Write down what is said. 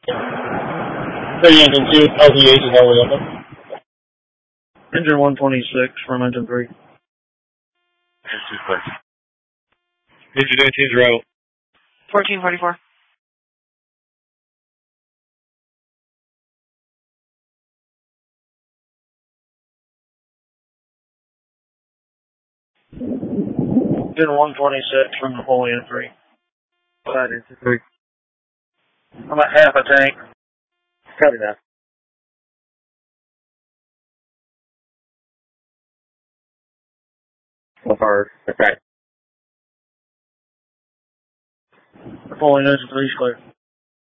City engine 2, LPH is all the way open. Engine 126 from engine 3. Engine 2 6. Engine 19's route. 1444. Engine 126 from Napoleon 3. Side engine 3. I'm at half a tank. Copy that. So far, okay. Napoleon engine 3 is clear.